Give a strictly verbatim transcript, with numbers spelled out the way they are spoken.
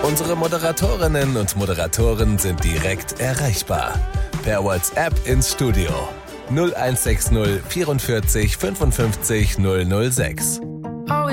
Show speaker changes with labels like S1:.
S1: Unsere Moderatorinnen und Moderatoren sind direkt erreichbar. Per WhatsApp ins Studio null eins sechs null vierundvierzig fünfundfünfzig null null sechs.